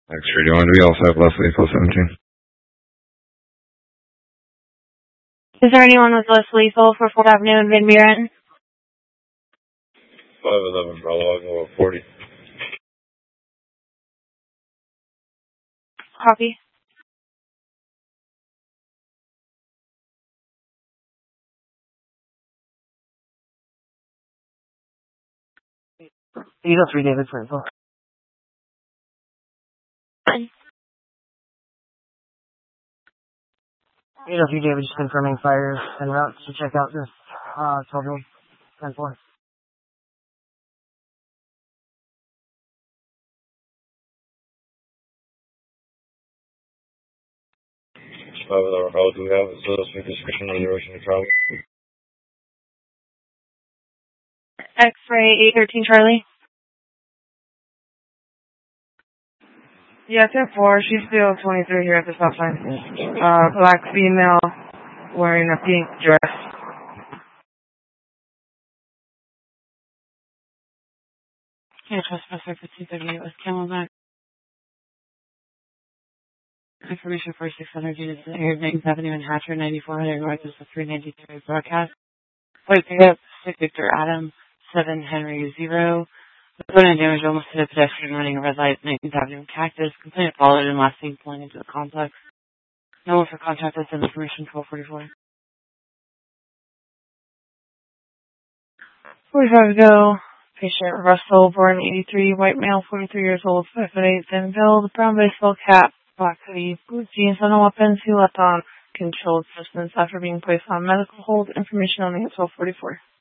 X-ray, do you want to be all set, Leslie, full 17? Is there anyone with less lethal for 4th Avenue and Van Buren? 511, Bravo, 40. Copy. You go 3 David for info. 3 David just confirming fires and routes to check out this 12-year-old 10-4. How do we have a specific description of the direction of travel? X-ray 813 Charlie. Yeah, 10-4. She's still 23 here at the stop sign. Black female wearing a pink dress. Yeah, trespasser for 238 West Camelback. Information for 600 units in the area of 9th Avenue and Hatcher, 9400 North is the 393 broadcast. White pickup, 6 Victor Adam, 7 Henry 0. Component damage almost hit a pedestrian running a red light at 19th Avenue and Cactus. Complainant followed and last seen pulling into the complex. No one for contact us and information 1244. 45 to go. Patient Russell, born 83, white male, 43 years old, 5'8", thin build, brown baseball cap, black hoodie, blue jeans, and no weapons. He left on controlled substance after being placed on medical hold. Information only at 1244.